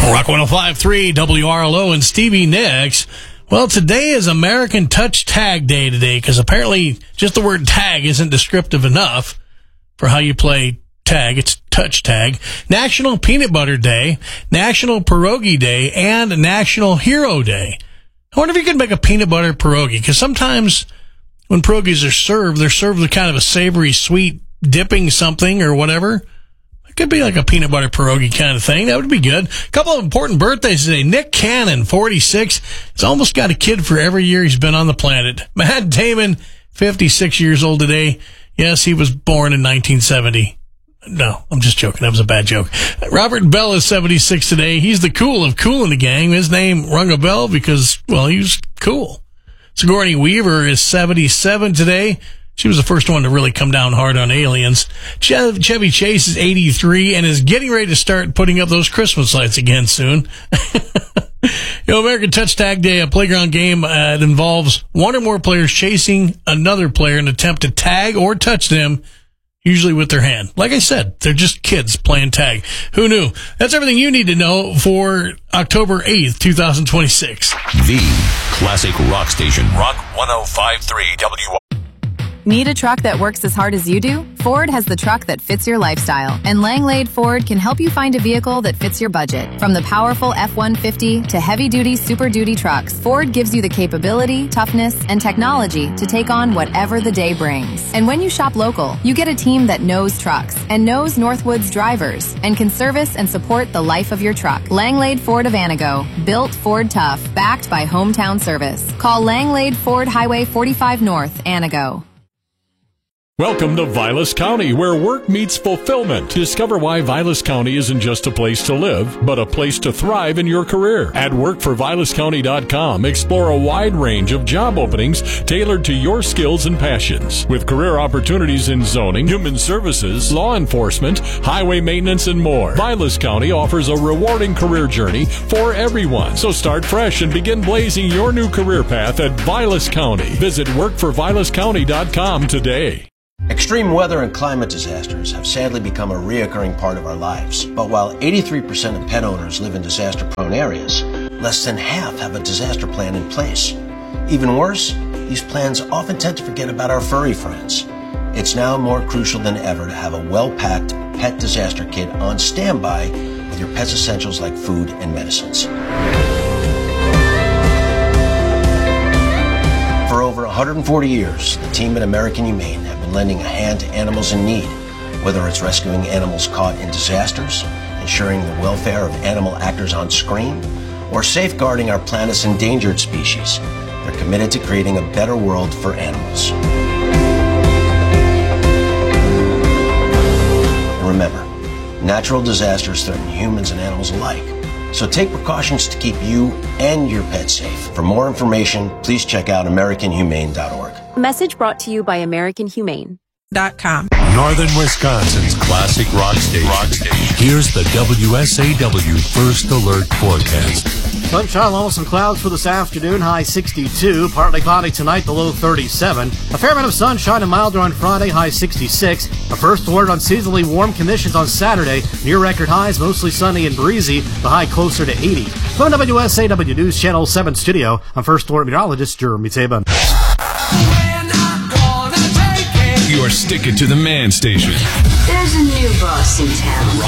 Rock 105.3 WRLO and Stevie Nicks. Well, today is American Touch Tag Day today, because apparently just the word tag isn't descriptive enough for how you play tag. It's touch tag. National Peanut Butter Day, National Pierogi Day, and National Hero Day. I wonder if you could make a peanut butter pierogi, because sometimes when pierogies are served, they're served with kind of a savory, sweet dipping something or whatever. It could be like a peanut butter pierogi kind of thing. That would be good. A couple of important birthdays today. Nick Cannon, 46. He's almost got a kid for every year he's been on the planet. Matt Damon, 56 years old today. Yes, he was born in 1970. No, I'm just joking. That was a bad joke. Robert Bell is 76 today. He's the cool of Kool and the Gang. His name rung a bell because, well, he was cool. Sigourney Weaver is 77 today. She was the first one to really come down hard on aliens. Chevy Chase is 83 and is getting ready to start putting up those Christmas lights again soon. American Touch Tag Day, a playground game that involves one or more players chasing another player in an attempt to tag or touch them, usually with their hand. Like I said, they're just kids playing tag. Who knew? That's everything you need to know for October 8th, 2026. The classic rock station, Rock 105.3 WRLO. Need a truck that works as hard as you do? Ford has the truck that fits your lifestyle, and Langlade Ford can help you find a vehicle that fits your budget. From the powerful F-150 to heavy-duty Super Duty trucks, Ford gives you the capability, toughness, and technology to take on whatever the day brings. And when you shop local, you get a team that knows trucks and knows Northwood's drivers and can service and support the life of your truck. Langlade Ford of Anago, built Ford tough, backed by hometown service. Call Langlade Ford Highway 45 North, Anago. Welcome to Vilas County, where work meets fulfillment. Discover why Vilas County isn't just a place to live, but a place to thrive in your career. At workforvilascounty.com, explore a wide range of job openings tailored to your skills and passions. With career opportunities in zoning, human services, law enforcement, highway maintenance, and more, Vilas County offers a rewarding career journey for everyone. So start fresh and begin blazing your new career path at Vilas County. Visit workforvilascounty.com today. Extreme weather and climate disasters have sadly become a reoccurring part of our lives. But while 83% of pet owners live in disaster-prone areas, less than half have a disaster plan in place. Even worse, these plans often tend to forget about our furry friends. It's now more crucial than ever to have a well-packed pet disaster kit on standby with your pet's essentials like food and medicines. For over 140 years, the team at American Humane have been lending a hand to animals in need, whether it's rescuing animals caught in disasters, ensuring the welfare of animal actors on screen, or safeguarding our planet's endangered species. They're committed to creating a better world for animals. And remember, natural disasters threaten humans and animals alike. So take precautions to keep you and your pet safe. For more information, please check out AmericanHumane.org. Message brought to you by American Humane. Northern Wisconsin's classic rock station. Here's the WSAW First Alert forecast. Sunshine along with some clouds for this afternoon, high 62. Partly cloudy tonight, the low 37. A fair amount of sunshine and milder on Friday, high 66. A first alert on seasonally warm conditions on Saturday. Near record highs, mostly sunny and breezy. The high closer to 80. From WSAW News Channel 7 studio, I'm First Alert meteorologist Jeremy Taban. You're sticking to the man station. There's a new boss in town.